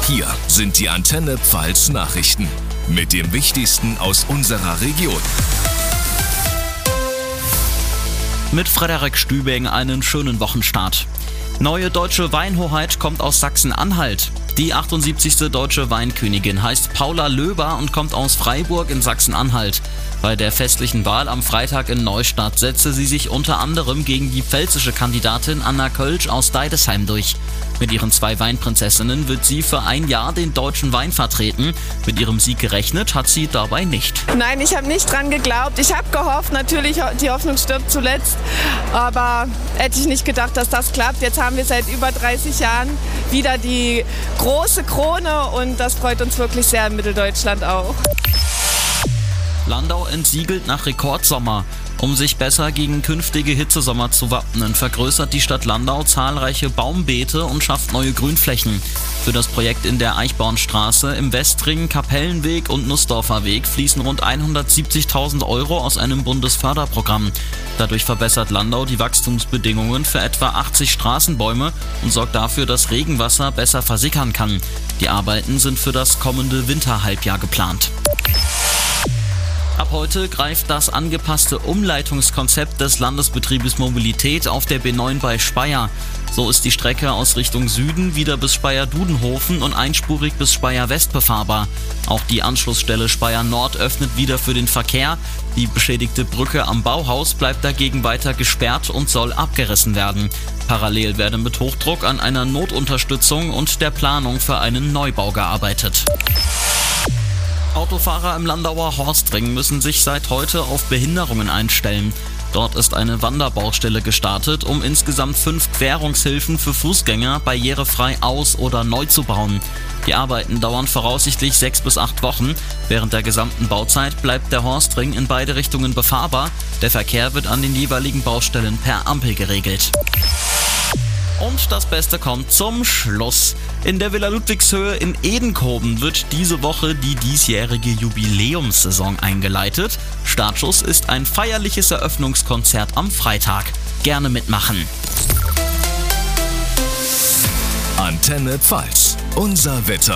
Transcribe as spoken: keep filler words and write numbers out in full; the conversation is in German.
Hier sind die Antenne Pfalz Nachrichten mit dem Wichtigsten aus unserer Region. Mit Frederik Stübing einen schönen Wochenstart. Neue deutsche Weinhoheit kommt aus Sachsen-Anhalt. Die achtundsiebzigste deutsche Weinkönigin heißt Paula Löber und kommt aus Freiburg in Sachsen-Anhalt. Bei der festlichen Wahl am Freitag in Neustadt setzte sie sich unter anderem gegen die pfälzische Kandidatin Anna Kölsch aus Deidesheim durch. Mit ihren zwei Weinprinzessinnen wird sie für ein Jahr den deutschen Wein vertreten. Mit ihrem Sieg gerechnet hat sie dabei nicht. Nein, ich habe nicht dran geglaubt. Ich habe gehofft, natürlich, die Hoffnung stirbt zuletzt. Aber hätte ich nicht gedacht, dass das klappt. Jetzt haben wir seit über dreißig Jahren wieder die große Krone und das freut uns wirklich sehr in Mitteldeutschland auch. Landau entsiegelt nach Rekordsommer. Um sich besser gegen künftige Hitzesommer zu wappnen, vergrößert die Stadt Landau zahlreiche Baumbeete und schafft neue Grünflächen. Für das Projekt in der Eichbornstraße, im Westring, Kapellenweg und Nussdorfer Weg fließen rund hundertsiebzigtausend Euro aus einem Bundesförderprogramm. Dadurch verbessert Landau die Wachstumsbedingungen für etwa achtzig Straßenbäume und sorgt dafür, dass Regenwasser besser versickern kann. Die Arbeiten sind für das kommende Winterhalbjahr geplant. Ab heute greift das angepasste Umleitungskonzept des Landesbetriebes Mobilität auf der B neun bei Speyer. So ist die Strecke aus Richtung Süden wieder bis Speyer-Dudenhofen und einspurig bis Speyer-West befahrbar. Auch die Anschlussstelle Speyer-Nord öffnet wieder für den Verkehr. Die beschädigte Brücke am Bauhaus bleibt dagegen weiter gesperrt und soll abgerissen werden. Parallel werde mit Hochdruck an einer Notunterstützung und der Planung für einen Neubau gearbeitet. Autofahrer im Landauer Horstring müssen sich seit heute auf Behinderungen einstellen. Dort ist eine Wanderbaustelle gestartet, um insgesamt fünf Querungshilfen für Fußgänger barrierefrei aus- oder neu zu bauen. Die Arbeiten dauern voraussichtlich sechs bis acht Wochen. Während der gesamten Bauzeit bleibt der Horstring in beide Richtungen befahrbar. Der Verkehr wird an den jeweiligen Baustellen per Ampel geregelt. Und das Beste kommt zum Schluss. In der Villa Ludwigshöhe in Edenkoben wird diese Woche die diesjährige Jubiläumssaison eingeleitet. Startschuss ist ein feierliches Eröffnungskonzert am Freitag. Gerne mitmachen. Antenne Pfalz, unser Wetter.